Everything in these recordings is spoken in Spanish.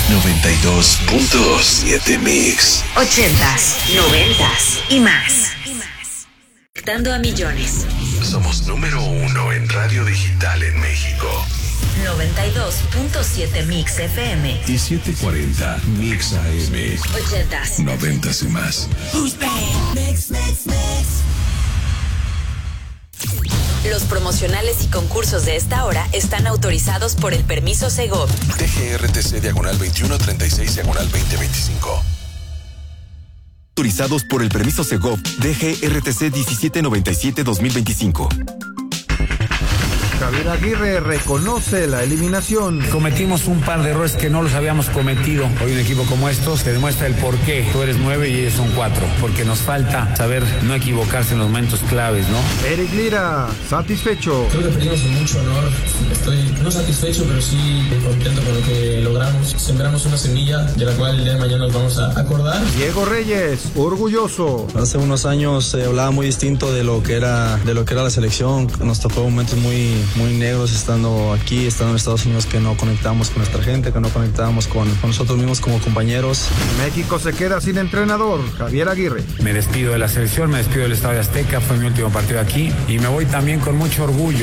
92.7 Mix. 80s, 90s y más. Conectando a millones. Somos número 1 en radio digital en México. 92.7 Mix FM. Y 740 Mix AM. 80s, 90s y más. Mix. Los promocionales y concursos de esta hora están autorizados por el permiso Segov. DGRTC /2136/2025. Autorizados por el permiso Segov DGRTC 1797-2025. Javier Aguirre reconoce la eliminación. Cometimos un par de errores que no los habíamos cometido. Hoy un equipo como estos te demuestra el por qué. Tú eres 9 y ellos son 4. Porque nos falta saber no equivocarse en los momentos claves, ¿no? Eric Lira, satisfecho. Creo que perdimos con mucho honor. Estoy no satisfecho, pero sí contento con lo que logramos. Sembramos una semilla de la cual el día de mañana nos vamos a acordar. Diego Reyes, orgulloso. Hace unos años se hablaba muy distinto de lo que era la selección. Nos tocó momentos muy negros estando aquí, estando en Estados Unidos, que no conectamos con nuestra gente, que no conectábamos con nosotros mismos como compañeros. México se queda sin entrenador, Javier Aguirre. Me despido de la selección, me despido del Estadio Azteca, fue mi último partido aquí y me voy también con mucho orgullo.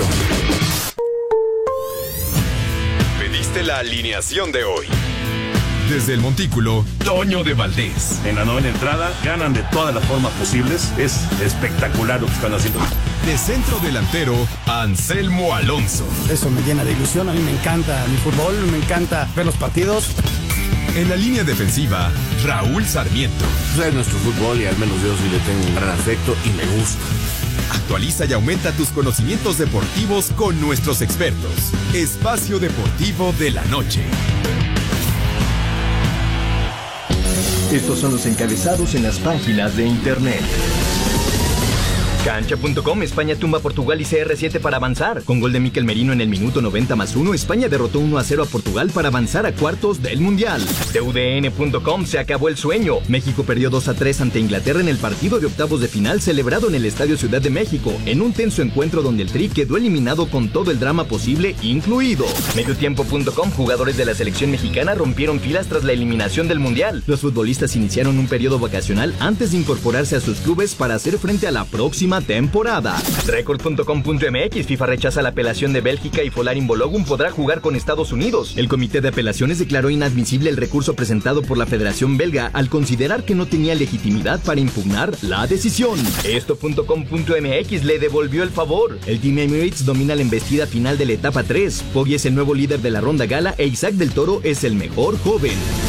Pediste la alineación de hoy. Desde el Montículo, Toño de Valdés. En la novena entrada, ganan de todas las formas posibles. Es espectacular lo que están haciendo. De centro delantero, Anselmo Alonso. Eso me llena de ilusión. A mí me encanta mi fútbol, me encanta ver los partidos. En la línea defensiva, Raúl Sarmiento. Es nuestro fútbol y al menos yo sí le tengo un gran afecto y me gusta. Actualiza y aumenta tus conocimientos deportivos con nuestros expertos. Espacio Deportivo de la Noche. Estos son los encabezados en las páginas de internet. Cancha.com, España tumba a Portugal y CR7 para avanzar. Con gol de Mikel Merino en el minuto 90+1, España derrotó 1-0 a Portugal para avanzar a cuartos del Mundial. TUDN.com, se acabó el sueño. México perdió 2-3 ante Inglaterra en el partido de octavos de final celebrado en el Estadio Ciudad de México, en un tenso encuentro donde el Tri quedó eliminado con todo el drama posible incluido. Mediotiempo.com, jugadores de la selección mexicana rompieron filas tras la eliminación del Mundial. Los futbolistas iniciaron un periodo vacacional antes de incorporarse a sus clubes para hacer frente a la próxima temporada. Record.com.mx, FIFA rechaza la apelación de Bélgica y Folarin Balogun podrá jugar con Estados Unidos. El comité de apelaciones declaró inadmisible el recurso presentado por la Federación Belga al considerar que no tenía legitimidad para impugnar la decisión. Esto.com.mx le devolvió el favor. El Team Emirates domina la embestida final de la etapa 3. Poggi es el nuevo líder de la ronda gala e Isaac del Toro es el mejor joven.